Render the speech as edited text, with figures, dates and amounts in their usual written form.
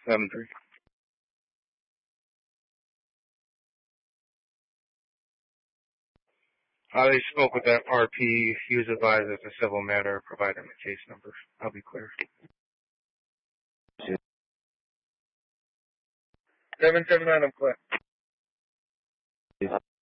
7-3. They spoke with that RP. He was advised it's a civil matter. Provide him a case number. I'll be clear. 779, I'm clear.